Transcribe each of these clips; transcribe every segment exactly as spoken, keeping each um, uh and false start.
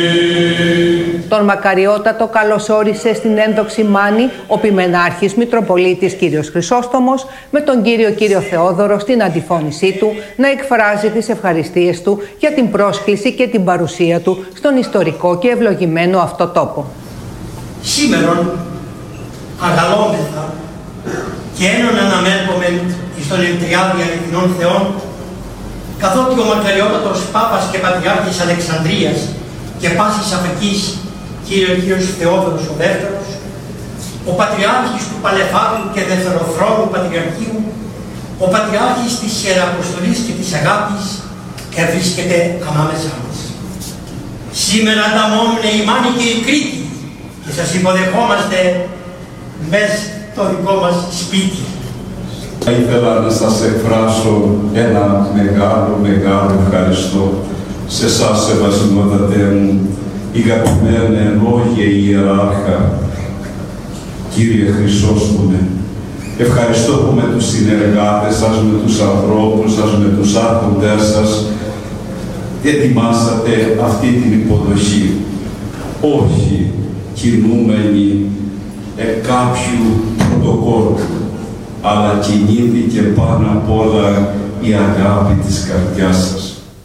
Τον Μακαριότατο καλωσόρισε στην ένδοξη Μάνη ο Ποιμενάρχης Μητροπολίτης κ. Χρυσόστομος, με τον κύριο κύριο Θεόδωρο στην αντιφώνησή του να εκφράζει τις ευχαριστίες του για την πρόσκληση και την παρουσία του στον ιστορικό και ευλογημένο αυτό τόπο. Σήμερον αγαλόμεθα και ένων αναμέρχομεν εις των εντριάδια αληθινών Θεών, καθότι ο Μακαριότατος Πάπας και Πατριάρχης Αλεξανδρίας και πάσης Αφρικής κύριο κύριος Θεόδωρος ο Δεύτερος, ο Πατριάρχης του Παλαιφάρου και Δευτεροθρόνου Πατριαρχείου, ο Πατριάρχης της Ιεραποστολής και της Αγάπης, ευρίσκεται ανάμεσά μας. Σήμερα ανταμώνουν η Μάνη και η Κρήτη και σας υποδεχόμαστε μες το δικό μας σπίτι. Θα ήθελα να σας εκφράσω ένα μεγάλο, μεγάλο ευχαριστώ σε εσάς, Σεβασμιότατε μου, ηγαπημένε λόγια Ιεράρχα, Κύριε Χρυσόστομε. Ευχαριστώ που με τους συνεργάτες σας, με τους ανθρώπους σας, με τους άρχοντές σας ετοιμάσατε αυτή την υποδοχή. Όχι κινούμενοι ε, κάποιου πρωτοκόλλου, αλλά κινήθηκε πάνω απ' όλα η αγάπη της καρδιάς σας.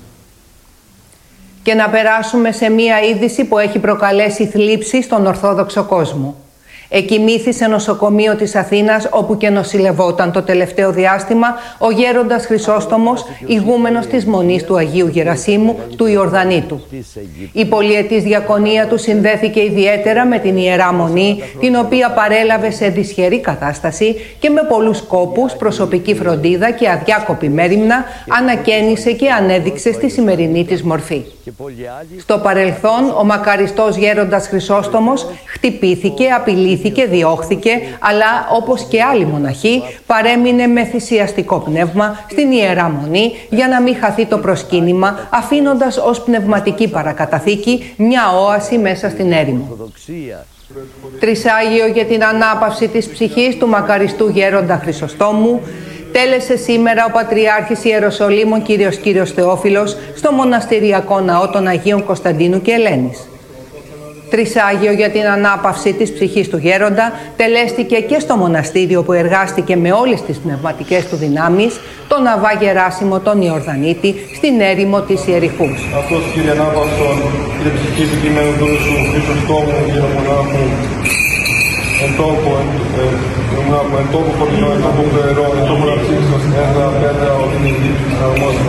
Και να περάσουμε σε μία είδηση που έχει προκαλέσει θλίψη στον Ορθόδοξο κόσμο. Εκοιμήθη σε νοσοκομείο της Αθήνας, όπου και νοσηλευόταν το τελευταίο διάστημα, ο γέροντας Χρυσόστομος, ηγούμενος της Μονής του Αγίου Γερασίμου του Ιορδανήτου. Η πολυετής διακονία του συνδέθηκε ιδιαίτερα με την Ιερά Μονή, την οποία παρέλαβε σε δυσχερή κατάσταση και με πολλούς κόπους, προσωπική φροντίδα και αδιάκοπη μέριμνα ανακαίνισε και ανέδειξε στη σημερινή της μορφή. Στο παρελθόν, ο μακαριστός γέροντας Χρυσόστομος χτυπήθηκε, απειλήθηκε, διώχθηκε, αλλά όπως και άλλοι μοναχοί παρέμεινε με θυσιαστικό πνεύμα στην Ιερά Μονή για να μην χαθεί το προσκύνημα, αφήνοντας ως πνευματική παρακαταθήκη μια όαση μέσα στην έρημο. Τρισάγιο για την ανάπαυση της ψυχής του μακαριστού γέροντα Χρυσοστόμου τέλεσε σήμερα ο Πατριάρχης Ιεροσολύμων κύριος κύριος Θεόφιλος στο μοναστηριακό ναό των Αγίων Κωνσταντίνου και Ελένης. Τρισάγιο για την ανάπαυση της ψυχής του γέροντα τελέστηκε και στο μοναστήριο που εργάστηκε με όλες τις πνευματικές του δυνάμεις, τον Αβά Γεράσιμο τον Ιορδανίτη, στην έρημο της Ιεριχούς. Αυτός, Κύριε, ανάπαυσον, Κύριε ψυχής του κειμένου του σου, Χρυσοστόμου, Κύριε μονάχου, εν τόπο, εν τόπο κοντινό, εν τόπο περαιρό, εν τόπο ραψίστος, ένα πέτρα, ότι είναι δίπλης, αρμόσιμος.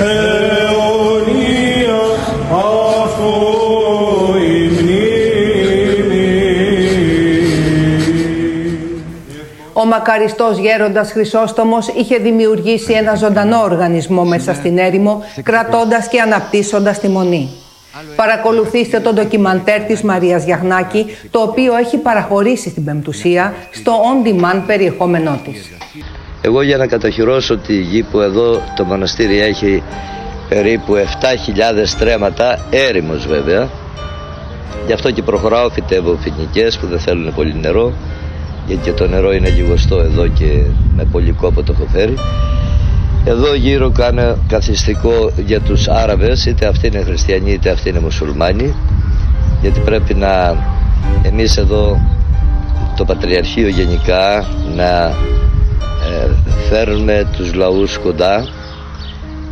Αιωνία, αυτό η μνήμη. Ο μακαριστός γέροντας Χρυσόστομος είχε δημιουργήσει ένα ζωντανό οργανισμό μέσα στην έρημο, κρατώντας και αναπτύσσοντας τη Μονή. Παρακολουθήστε το ντοκιμαντέρ της Μαρίας Γιαχνάκη, το οποίο έχει παραχωρήσει στην Πεμπτουσία στο on-demand περιεχόμενό της. Εγώ, για να κατοχυρώσω τη γη που εδώ το μοναστήρι έχει περίπου επτά χιλιάδες στρέμματα, έρημος βέβαια, γι' αυτό και προχωράω, φυτεύω φοινικές που δεν θέλουν πολύ νερό, γιατί και το νερό είναι λιγοστό εδώ και με πολύ κόπο το έχω φέρει. Εδώ γύρω κάνω καθιστικό για τους Άραβες, είτε αυτοί είναι χριστιανοί είτε αυτοί είναι μουσουλμάνοι, γιατί πρέπει να εμείς εδώ το Πατριαρχείο γενικά να ε, φέρνουμε τους λαούς κοντά